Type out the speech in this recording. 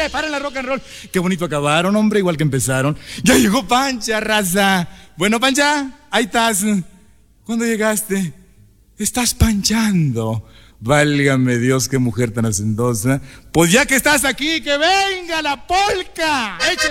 paren la rock and roll. Qué bonito acabaron, hombre, igual que empezaron. Ya llegó Pancha, raza. Bueno, Pancha, ahí estás. ¿Cuándo llegaste? Estás panchando. Válgame Dios, qué mujer tan hacendosa. Pues ya que estás aquí, que venga la polca.